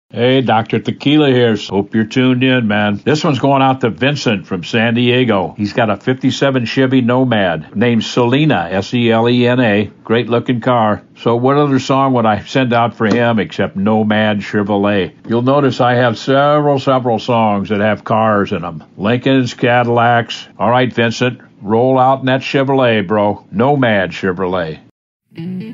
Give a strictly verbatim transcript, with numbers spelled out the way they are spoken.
Hey, Doctor Tequila here. Hope you're tuned in, man. This one's going out to Vincent from San Diego. He's got a fifty-seven Chevy Nomad named Selena, S E L E N A. Great looking car. So what other song would I send out for him except Nomad Chevrolet? You'll notice I have several, several songs that have cars in them. Lincolns, Cadillacs. All right, Vincent, roll out in that Chevrolet, bro. Nomad Chevrolet.